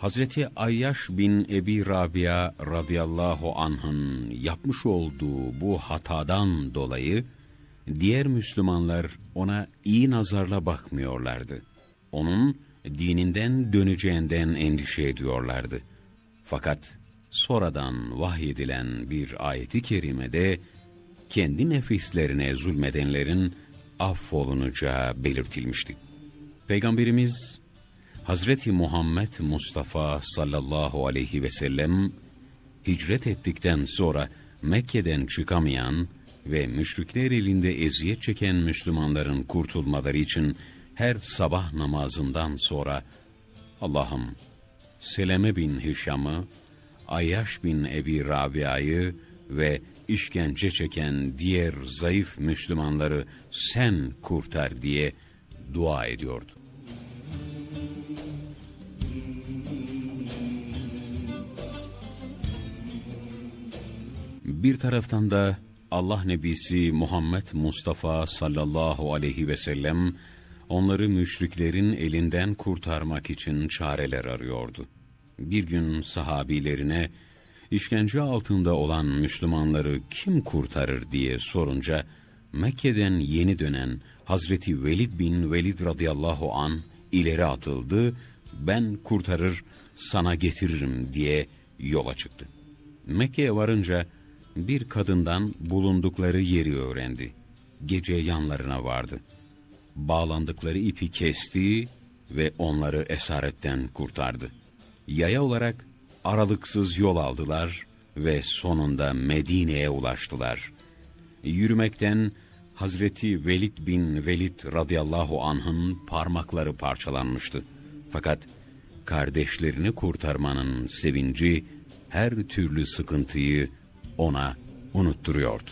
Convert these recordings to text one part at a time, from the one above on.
Hazreti Ayyaş bin Ebi Rabia radıyallahu anh'ın yapmış olduğu bu hatadan dolayı diğer Müslümanlar ona iyi nazarla bakmıyorlardı. Onun dininden döneceğinden endişe ediyorlardı. Fakat sonradan vahyedilen bir ayeti kerimede kendi nefislerine zulmedenlerin affolunacağı belirtilmişti. Peygamberimiz Hazreti Muhammed Mustafa sallallahu aleyhi ve sellem hicret ettikten sonra Mekke'den çıkamayan ve müşrikler elinde eziyet çeken Müslümanların kurtulmaları için her sabah namazından sonra Allah'ım Seleme bin Hişam'ı, Ayyaş bin Ebi Rabia'yı ve işkence çeken diğer zayıf Müslümanları sen kurtar diye dua ediyordu. Bir taraftan da Allah Nebisi Muhammed Mustafa sallallahu aleyhi ve sellem onları müşriklerin elinden kurtarmak için çareler arıyordu. Bir gün sahabilerine işkence altında olan Müslümanları kim kurtarır diye sorunca Mekke'den yeni dönen Hazreti Velid bin Velid radıyallahu an ileri atıldı, ben kurtarır sana getiririm diye yola çıktı. Mekke'ye varınca bir kadından bulundukları yeri öğrendi. Gece yanlarına vardı. Bağlandıkları ipi kesti ve onları esaretten kurtardı. Yaya olarak aralıksız yol aldılar ve sonunda Medine'ye ulaştılar. Yürümekten Hazreti Velid bin Velid radıyallahu anh'ın parmakları parçalanmıştı. Fakat kardeşlerini kurtarmanın sevinci her türlü sıkıntıyı ona unutturuyordu.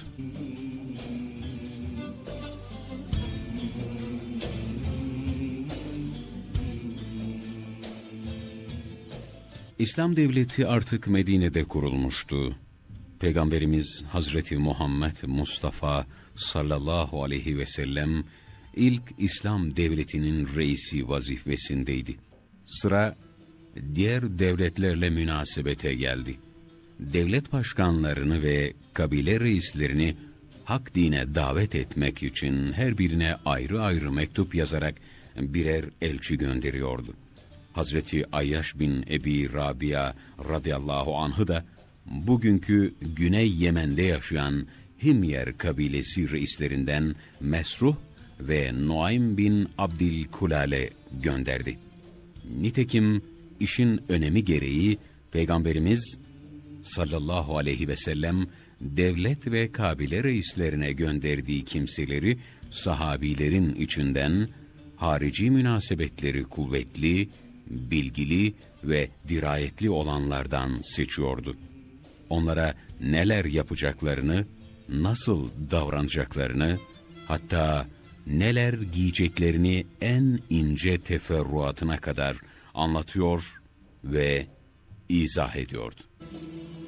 İslam devleti artık Medine'de kurulmuştu. Peygamberimiz Hazreti Muhammed Mustafa sallallahu aleyhi ve sellem ilk İslam devletinin reisi vazifesindeydi. Sıra diğer devletlerle münasebete geldi. Devlet başkanlarını ve kabile reislerini hak dine davet etmek için her birine ayrı ayrı mektup yazarak birer elçi gönderiyordu. Hazreti Ayyaş bin Ebi Rabia radıyallahu anh'ı da bugünkü Güney Yemen'de yaşayan Himyer kabilesi reislerinden Mesruh ve Nuaym bin Abdülkulale gönderdi. Nitekim işin önemi gereği Peygamberimiz sallallahu aleyhi ve sellem devlet ve kabile reislerine gönderdiği kimseleri sahabilerin içinden harici münasebetleri kuvvetli, bilgili ve dirayetli olanlardan seçiyordu. Onlara neler yapacaklarını, nasıl davranacaklarını, hatta neler giyeceklerini en ince teferruatına kadar anlatıyor ve izah ediyordu.